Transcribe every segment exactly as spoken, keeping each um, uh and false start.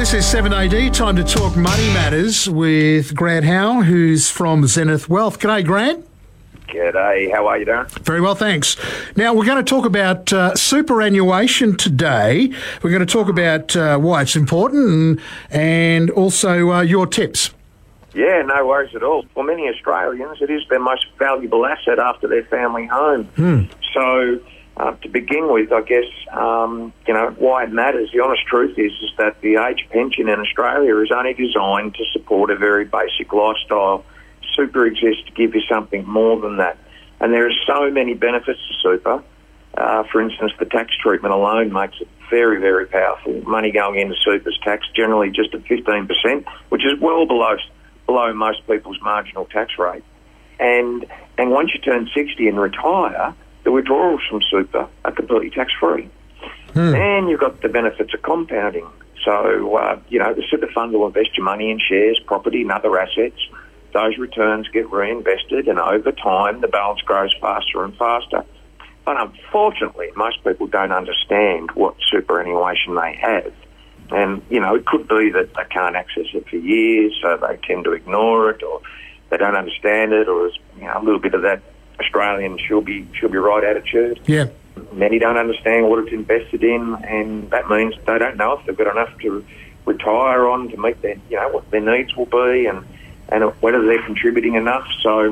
This is seven A D, time to talk money matters with Grant Howe, who's from Zenith Wealth. G'day, Grant. G'day, how are you doing? Very well, thanks. Now, we're going to talk about uh, superannuation today. We're going to talk about uh, why it's important and, and also uh, your tips. Yeah, no worries at all. For many Australians, it is their most valuable asset after their family home. Hmm. So, uh, to begin with, I guess, um, you know, why it matters, the honest truth is, is that the age pension in Australia is only designed to support a very basic lifestyle. Super exists to give you something more than that. And there are so many benefits to super. Uh, for instance, the tax treatment alone makes it very, very powerful. Money going into super is taxed generally just at fifteen percent, which is well below below most people's marginal tax rate. And and once you turn sixty and retire, the withdrawals from super are completely tax-free. Hmm. And you've got the benefits of compounding. So, uh, you know, the super fund will invest your money in shares, property and other assets. Those returns get reinvested, and over time, the balance grows faster and faster. But unfortunately, most people don't understand what superannuation they have. And, you know, it could be that they can't access it for years, so they tend to ignore it, or they don't understand it, or there's, you know, a little bit of that Australian she'll be, she'll be right attitude. Yeah. Many don't understand what it's invested in, and that means they don't know if they've got enough to retire on to meet their, you know, what their needs will be, and and whether they're contributing enough. So,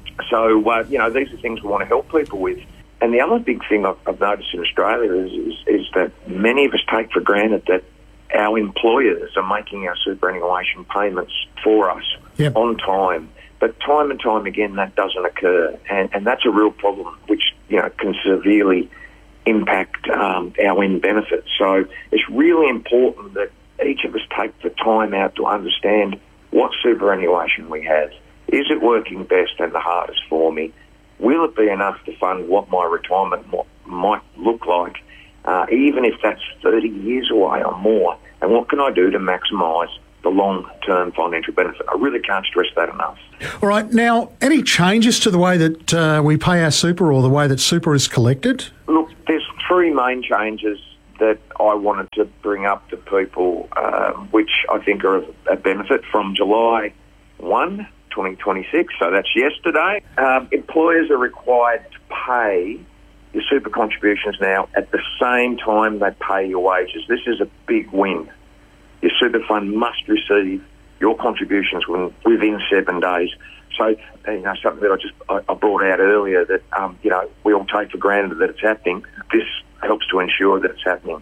so uh, you know, these are things we want to help people with. And the other big thing I've, I've noticed in Australia is, is, is that many of us take for granted that our employers are making our superannuation payments for us Yep. on time. But time and time again, that doesn't occur. And, and that's a real problem, which, you know, can severely impact um, our end benefits. So it's really important that each of us take the time out to understand what superannuation we have. Is it working best and the hardest for me? Will it be enough to fund what my retirement might look like, uh, even if that's thirty years away or more? And what can I do to maximise the long-term financial benefit? I really can't stress that enough. All right. Now, any changes to the way that uh, we pay our super or the way that super is collected? Look, there's three main changes that I wanted to bring up to people, um, which I think are a benefit from July first, twenty twenty-six, so that's yesterday. Um, employers are required to pay your super contributions now at the same time they pay your wages. This is a big win. Your super fund must receive your contributions within seven days. So, you know, something that I just I, I brought out earlier that, um, you know, we all take for granted that it's happening. This helps to ensure that it's happening.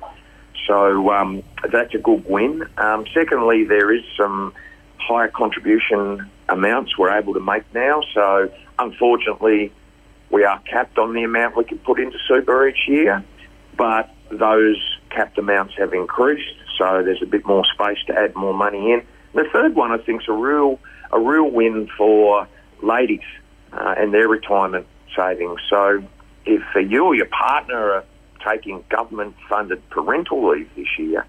So um, that's a good win. Um, secondly, there is some higher contribution amounts we're able to make now. So unfortunately, we are capped on the amount we can put into super each year, but those capped amounts have increased, so there's a bit more space to add more money in. The third one, I think, is a real a real win for ladies uh, and their retirement savings. So if uh, you or your partner are taking government-funded parental leave this year,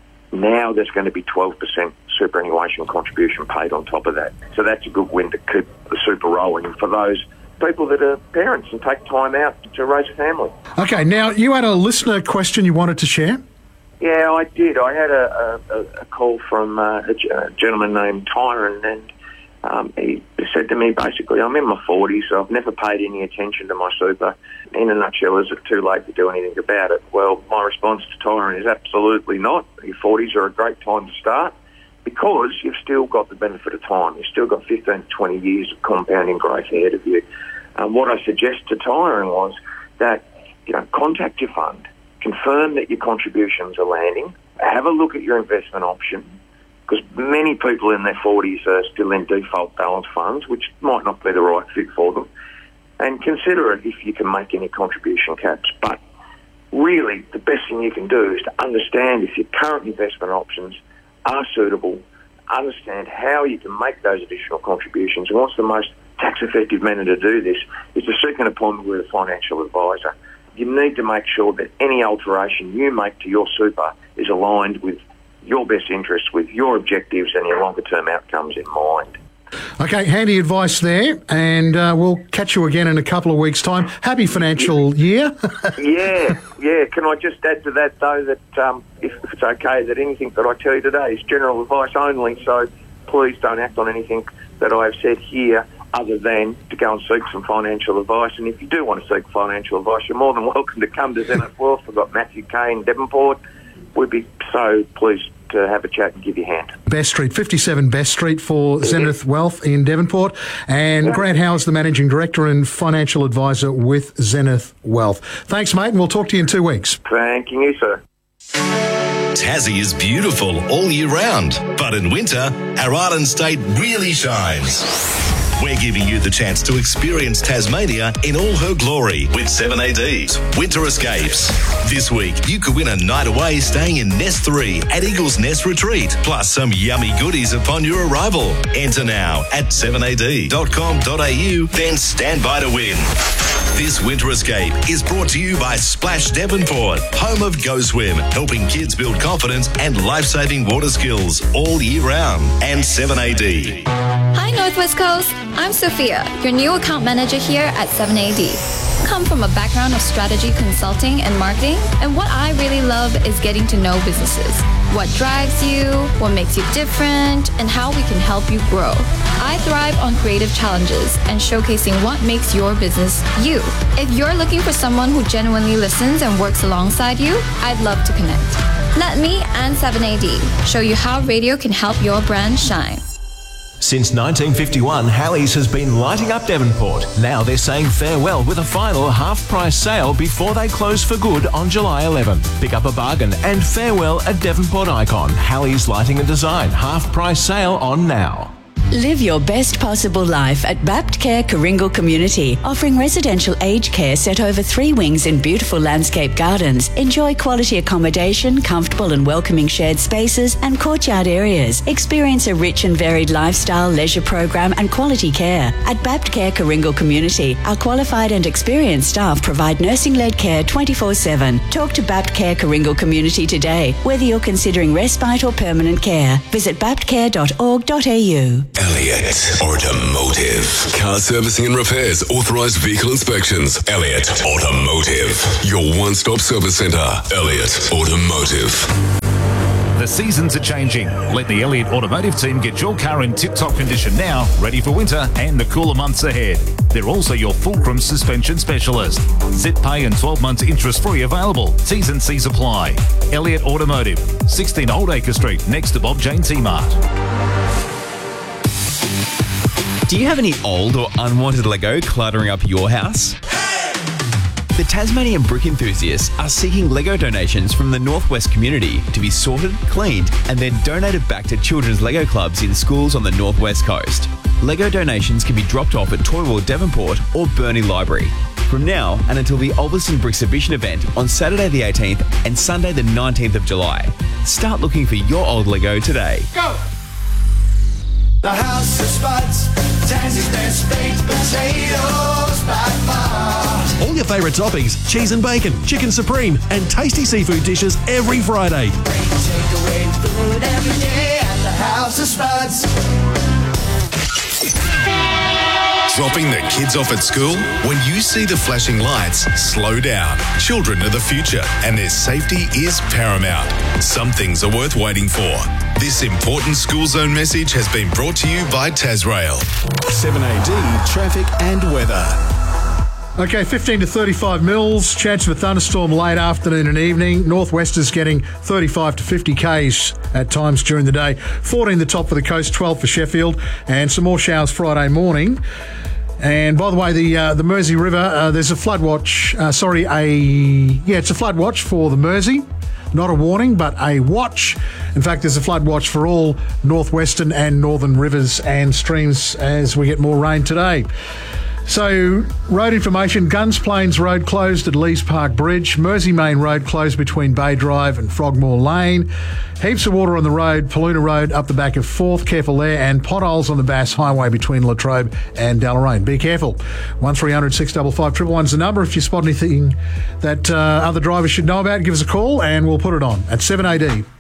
now there's going to be twelve percent superannuation contribution paid on top of that. So that's a good win to keep the super rolling for those people that are parents and take time out to raise a family. Okay, now you had a listener question you wanted to share? Yeah, I did. I had a, a, a call from uh, a, a gentleman named Tyron, and um, he said to me, basically, I'm in my forties, so I've never paid any attention to my super. In a nutshell, is it too late to do anything about it? Well, my response to Tyron is absolutely not. Your forties are a great time to start because you've still got the benefit of time. You've still got fifteen to twenty years of compounding growth ahead of you. Um, what I suggest to Tyron was that, you know, contact your fund, confirm that your contributions are landing, have a look at your investment option, because many people in their forties are still in default balance funds, which might not be the right fit for them, and consider it if you can make any contribution caps. But really, the best thing you can do is to understand if your current investment options are suitable, understand how you can make those additional contributions, and what's the most tax-effective manner to do this is to seek an appointment with a financial advisor. You need to make sure that any alteration you make to your super is aligned with your best interests, with your objectives and your longer-term outcomes in mind. Okay, handy advice there, and uh, we'll catch you again in a couple of weeks' time. Happy financial year. yeah, yeah. Can I just add to that, though, that um, if it's okay, that anything that I tell you today is general advice only, so please don't act on anything that I have said here other than to go and seek some financial advice. And if you do want to seek financial advice, you're more than welcome to come to Zenith Wealth. We've got Matthew Kay in Devonport. We'd be so pleased to have a chat and give you a hand. Best Street, fifty-seven Best Street for yeah. Zenith Wealth in Devonport. And yeah. Grant Howard's the Managing Director and Financial Advisor with Zenith Wealth. Thanks, mate, and we'll talk to you in two weeks. Thank you, sir. Tassie is beautiful all year round, but in winter, our Arden State really shines. We're giving you the chance to experience Tasmania in all her glory with seven A D's Winter Escapes. This week, you could win a night away staying in Nest three at Eagle's Nest Retreat, plus some yummy goodies upon your arrival. Enter now at seven a d dot com dot a u, then stand by to win. This Winter Escape is brought to you by Splash Devonport, home of Go Swim, helping kids build confidence and life-saving water skills all year round, and seven A D. Hi Northwest Coast, I'm Sophia, your new account manager here at seven A D. Come from a background of strategy consulting and marketing, and what I really love is getting to know businesses. What drives you, what makes you different, and how we can help you grow. I thrive on creative challenges and showcasing what makes your business you. If you're looking for someone who genuinely listens and works alongside you, I'd love to connect. Let me and seven A D show you how radio can help your brand shine. Since nineteen fifty-one, Halleys has been lighting up Devonport. Now they're saying farewell with a final half-price sale before they close for good on July eleventh. Pick up a bargain and farewell at Devonport Icon. Halleys Lighting and Design. Half-price sale on now. Live your best possible life at Baptcare Karingal Community, offering residential aged care set over three wings in beautiful landscape gardens. Enjoy quality accommodation, comfortable and welcoming shared spaces and courtyard areas. Experience a rich and varied lifestyle, leisure program and quality care. At Baptcare Karingal Community, our qualified and experienced staff provide nursing-led care twenty-four seven. Talk to Baptcare Karingal Community today, whether you're considering respite or permanent care. Visit baptcare dot org dot a u. Elliott Automotive. Car servicing and repairs, authorised vehicle inspections. Elliott Automotive. Your one-stop service centre. Elliott Automotive. The seasons are changing. Let the Elliott Automotive team get your car in tip-top condition now, ready for winter and the cooler months ahead. They're also your fulcrum suspension specialist. Zip pay and twelve months interest-free available. T's and C's apply. Elliott Automotive, sixteen Oldacre Street, next to Bob Jane T-Mart. Do you have any old or unwanted Lego cluttering up your house? The Tasmanian brick enthusiasts are seeking Lego donations from the Northwest community to be sorted, cleaned, and then donated back to children's Lego clubs in schools on the Northwest Coast. Lego donations can be dropped off at Toy World Devonport or Burnie Library. From now and until the Ulverstone Brixhibition event on Saturday the eighteenth and Sunday the nineteenth of July. Start looking for your old Lego today. Go! The House of Spuds, Tassie's best baked potatoes by far. All your favourite toppings, cheese and bacon, chicken supreme, and tasty seafood dishes every Friday. Great takeaway food every day at the House of Spuds. Dropping the kids off at school? When you see the flashing lights, slow down. Children are the future, and their safety is paramount. Some things are worth waiting for. This important school zone message has been brought to you by Tasrail. seven A D traffic and weather. Okay, fifteen to thirty-five mils, chance of a thunderstorm late afternoon and evening. Northwesters getting thirty-five to fifty k's at times during the day. fourteen the top for the coast, twelve for Sheffield, and some more showers Friday morning. And by the way, the uh, the Mersey River, uh, there's a flood watch. Uh, sorry, a yeah, it's a flood watch for the Mersey. Not a warning, but a watch. In fact, there's a flood watch for all northwestern and northern rivers and streams as we get more rain today. So, road information, Guns Plains Road closed at Lees Park Bridge, Mersey Main Road closed between Bay Drive and Frogmore Lane, heaps of water on the road, Paluna Road up the back of fourth, careful there, and potholes on the Bass Highway between Latrobe and Deloraine. Be careful. one three hundred six five five one one is the number. If you spot anything that uh, other drivers should know about, give us a call and we'll put it on at seven A D.